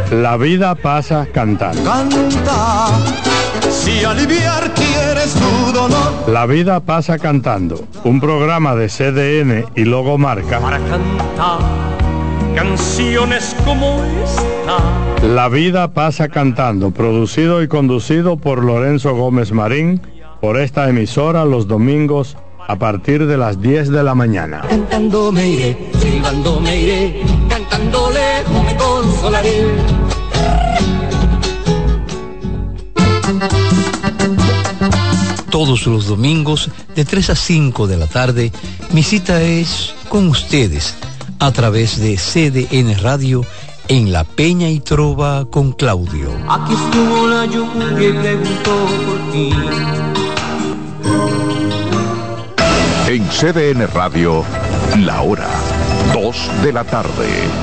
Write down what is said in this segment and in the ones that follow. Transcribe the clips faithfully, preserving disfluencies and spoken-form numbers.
La vida pasa cantando. Canta, si aliviar quieres tu dolor. La vida pasa cantando, un programa de C D N y Logomarca para cantar canciones como esta. La vida pasa cantando, producido y conducido por Lorenzo Gómez Marín, por esta emisora los domingos a partir de las diez de la mañana. Cantando me iré, silbando me iré, cantando lejos me consolaré. Todos los domingos de tres a cinco de la tarde, mi cita es con ustedes a través de C D N Radio en La Peña y Trova con Claudio. Aquí estuvo la lluvia y preguntó por ti. En C D N Radio, la hora, dos de la tarde.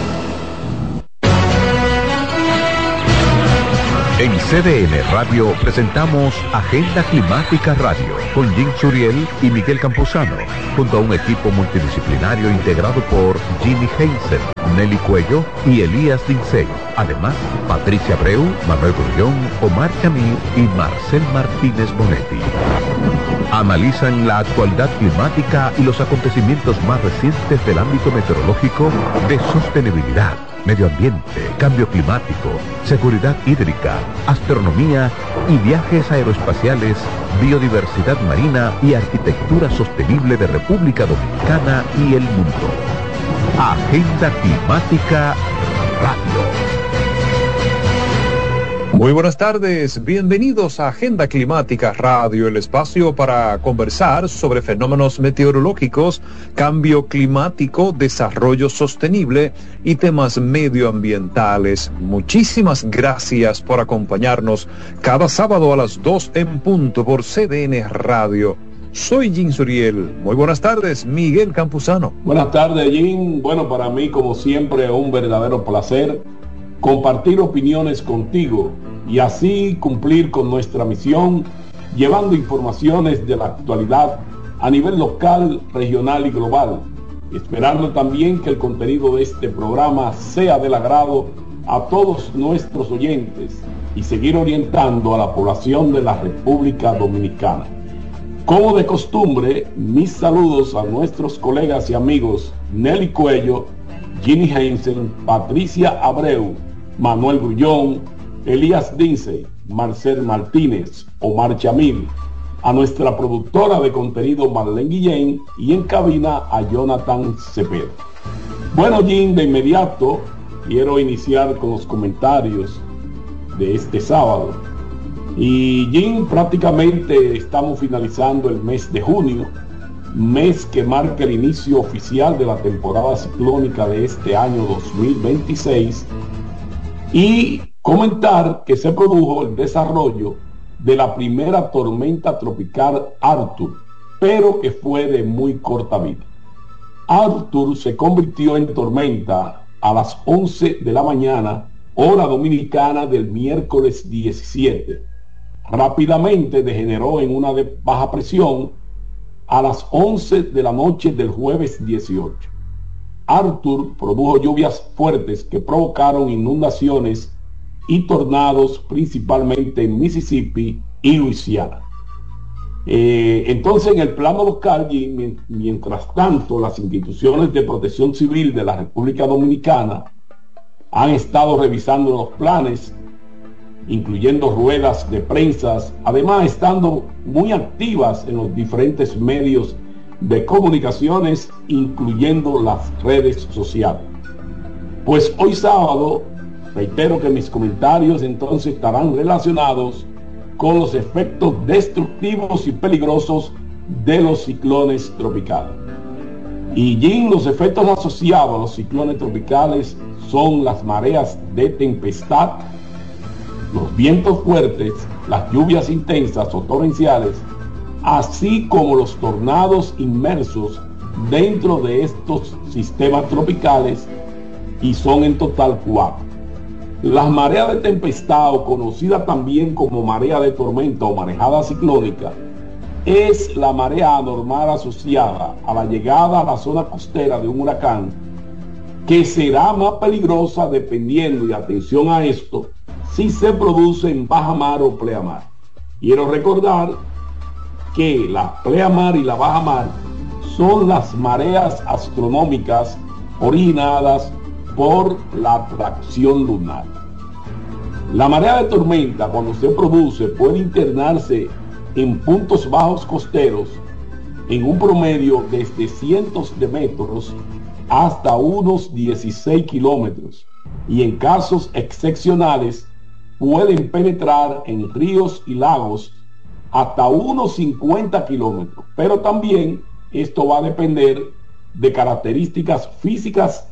En C D N Radio presentamos Agenda Climática Radio con Jim Suriel y Miguel Campuzano, junto a un equipo multidisciplinario integrado por Jimmy Heinzel, Nelly Cuello y Elías Dinsey. Además, Patricia Abreu, Manuel Grullón, Omar Chamir y Marcel Martínez Bonetti. Analizan la actualidad climática y los acontecimientos más recientes del ámbito meteorológico, de sostenibilidad, medio ambiente, cambio climático, seguridad hídrica, astronomía y viajes aeroespaciales, biodiversidad marina y arquitectura sostenible de República Dominicana y el mundo. Agenda Climática Radio. Muy buenas tardes, bienvenidos a Agenda Climática Radio, el espacio para conversar sobre fenómenos meteorológicos, cambio climático, desarrollo sostenible y temas medioambientales. Muchísimas gracias por acompañarnos cada sábado a las dos en punto por C D N Radio. Soy Jim Suriel. Muy buenas tardes, Miguel Campuzano. Buenas tardes, Jim. Bueno, para mí, como siempre, un verdadero placer compartir opiniones contigo y así cumplir con nuestra misión, llevando informaciones de la actualidad a nivel local, regional y global, esperando también que el contenido de este programa sea del agrado a todos nuestros oyentes y seguir orientando a la población de la República Dominicana. Como de costumbre, mis saludos a nuestros colegas y amigos Nelly Cuello, Ginny Heinzen, Patricia Abreu, Manuel Grullón, Elías Dinsey, Marcel Martínez, Omar Chamil, a nuestra productora de contenido Marlene Guillén y en cabina a Jonathan Cepeda. Bueno, Jim, de inmediato quiero iniciar con los comentarios de este sábado. Y Jim, prácticamente estamos finalizando el mes de junio, mes que marca el inicio oficial de la temporada ciclónica de este año dos mil veintiséis, y comentar que se produjo el desarrollo de la primera tormenta tropical Arthur, pero que fue de muy corta vida. Arthur se convirtió en tormenta a las once de la mañana, hora dominicana del miércoles diecisiete. Rápidamente degeneró en una de baja presión a las once de la noche del jueves dieciocho. Arthur produjo lluvias fuertes que provocaron inundaciones y tornados principalmente en Mississippi y Luisiana. Eh, entonces, en el plano local, y mientras tanto, las instituciones de protección civil de la República Dominicana han estado revisando los planes, incluyendo ruedas de prensa, además estando muy activas en los diferentes medios de comunicaciones, incluyendo las redes sociales. Pues hoy sábado, reitero que mis comentarios entonces estarán relacionados con los efectos destructivos y peligrosos de los ciclones tropicales. Y Jim, los efectos asociados a los ciclones tropicales son las mareas de tempestad, los vientos fuertes, las lluvias intensas o torrenciales, así como los tornados inmersos dentro de estos sistemas tropicales, y son en total cuatro. Las mareas de tempestad, o conocida también como marea de tormenta o marejada ciclónica, es la marea anormal asociada a la llegada a la zona costera de un huracán que será más peligrosa dependiendo, y atención a esto, si se produce en baja mar o pleamar. Quiero recordar que la pleamar y la baja mar son las mareas astronómicas originadas por la atracción lunar. La marea de tormenta, cuando se produce, puede internarse en puntos bajos costeros en un promedio desde cientos de metros hasta unos dieciséis kilómetros, y en casos excepcionales pueden penetrar en ríos y lagos hasta unos cincuenta kilómetros, pero también esto va a depender de características físicas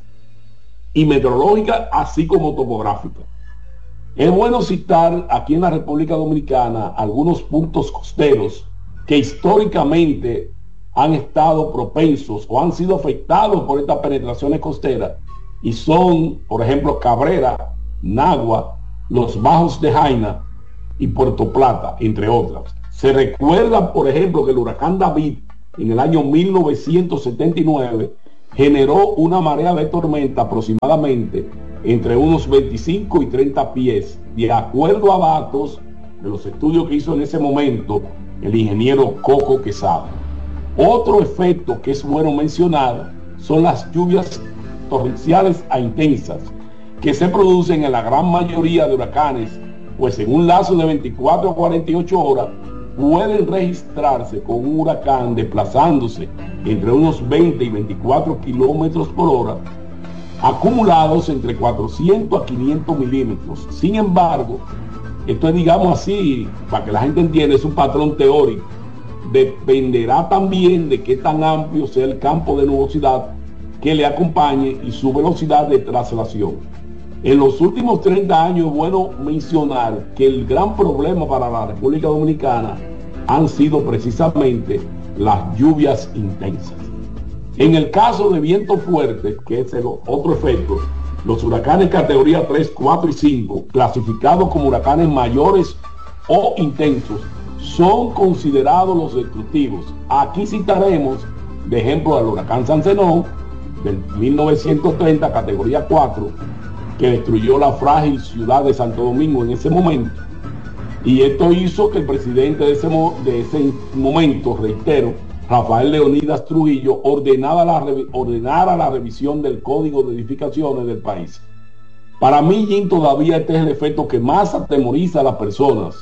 y meteorológicas, así como topográficas. Es bueno citar aquí en la República Dominicana algunos puntos costeros que históricamente han estado propensos o han sido afectados por estas penetraciones costeras, y son, por ejemplo, Cabrera, Nagua, los Bajos de Jaina y Puerto Plata, entre otras. Se recuerda, por ejemplo, que el huracán David en el año mil novecientos setenta y nueve generó una marea de tormenta aproximadamente entre unos veinticinco y treinta pies, de acuerdo a datos de los estudios que hizo en ese momento el ingeniero Coco Quesada. Otro efecto que es bueno mencionar son las lluvias torrenciales a intensas que se producen en la gran mayoría de huracanes, pues en un lazo de veinticuatro a cuarenta y ocho horas pueden registrarse con un huracán desplazándose entre unos veinte y veinticuatro kilómetros por hora, acumulados entre cuatrocientos a quinientos milímetros. Sin embargo, esto es, digamos así, para que la gente entienda, es un patrón teórico. Dependerá también de qué tan amplio sea el campo de nubosidad que le acompañe y su velocidad de traslación. En los últimos treinta años es bueno mencionar que el gran problema para la República Dominicana han sido precisamente las lluvias intensas. En el caso de viento fuerte, que es el otro efecto, los huracanes categoría tres, cuatro y cinco, clasificados como huracanes mayores o intensos, son considerados los destructivos. Aquí citaremos de ejemplo al huracán San Zenón del mil novecientos treinta, categoría cuatro, que destruyó la frágil ciudad de Santo Domingo en ese momento, y esto hizo que el presidente de ese, mo de ese momento, reitero, Rafael Leonidas Trujillo, ordenara la, ordenara la revisión del Código de Edificaciones del país. Para mí, Jim, todavía este es el efecto que más atemoriza a las personas.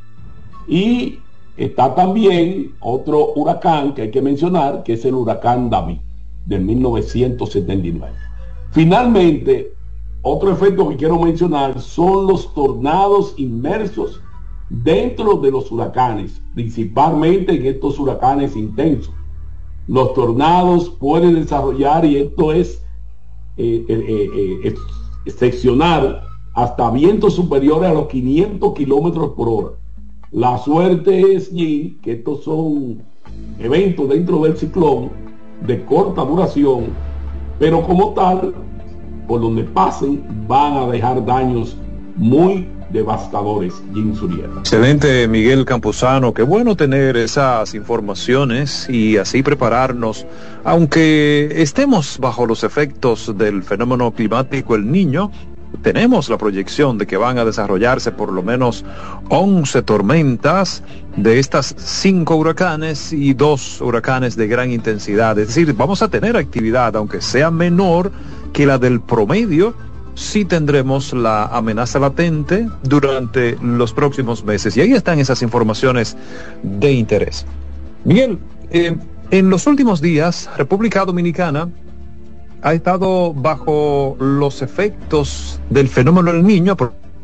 Y está también otro huracán que hay que mencionar, que es el huracán David del mil novecientos setenta y nueve. Finalmente, otro efecto que quiero mencionar son los tornados inmersos dentro de los huracanes, principalmente en estos huracanes intensos. Los tornados pueden desarrollar, y esto es eh, eh, eh, eh, seccionar hasta vientos superiores a los quinientos kilómetros por hora. La suerte es, G, que estos son eventos dentro del ciclón de corta duración, pero como tal, por donde pasen, van a dejar daños muy devastadores. Jim Suriel. Excelente, Miguel Campuzano. Qué bueno tener esas informaciones y así prepararnos, aunque estemos bajo los efectos del fenómeno climático El Niño. Tenemos la proyección de que van a desarrollarse por lo menos once tormentas, de estas cinco huracanes y dos huracanes de gran intensidad. Es decir, vamos a tener actividad, aunque sea menor que la del promedio. Sí tendremos la amenaza latente durante los próximos meses, y ahí están esas informaciones de interés. Miguel, eh, en los últimos días, República Dominicana ha estado bajo los efectos del fenómeno El Niño, a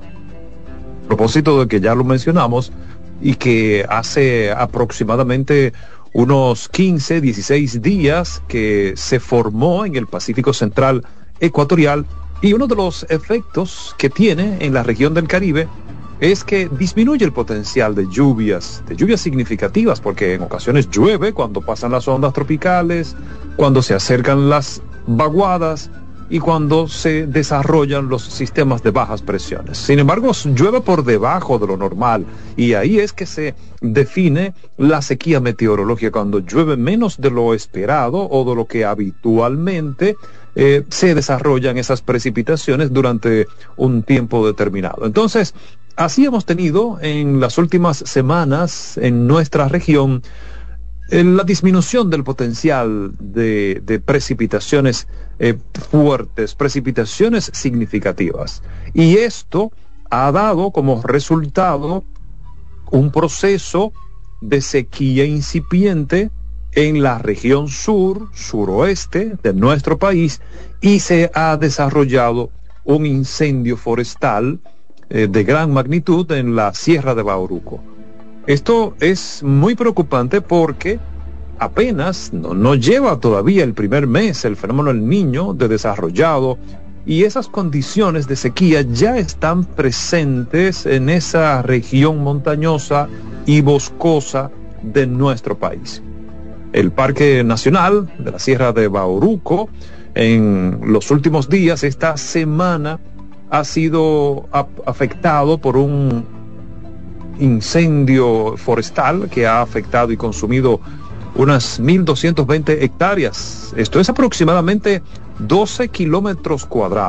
propósito de que ya lo mencionamos, y que hace aproximadamente unos quince, dieciséis días que se formó en el Pacífico Central Ecuatorial, y uno de los efectos que tiene en la región del Caribe es que disminuye el potencial de lluvias, de lluvias significativas, porque en ocasiones llueve cuando pasan las ondas tropicales, cuando se acercan las vaguadas y cuando se desarrollan los sistemas de bajas presiones. Sin embargo, llueve por debajo de lo normal, y ahí es que se define la sequía meteorológica, cuando llueve menos de lo esperado o de lo que habitualmente eh, se desarrollan esas precipitaciones durante un tiempo determinado. Entonces, así hemos tenido en las últimas semanas en nuestra región eh, la disminución del potencial de, de precipitaciones eh, fuertes, precipitaciones significativas. Y esto ha dado como resultado un proceso de sequía incipiente en la región sur, suroeste de nuestro país, y se ha desarrollado un incendio forestal eh, de gran magnitud en la Sierra de Bauruco. Esto es muy preocupante porque apenas no, no lleva todavía el primer mes el fenómeno El Niño de desarrollado, y esas condiciones de sequía ya están presentes en esa región montañosa y boscosa de nuestro país. El Parque Nacional de la Sierra de Bauruco, en los últimos días, esta semana, ha sido afectado por un incendio forestal que ha afectado y consumido unas mil doscientas veinte hectáreas. Esto es aproximadamente doce kilómetros cuadrados.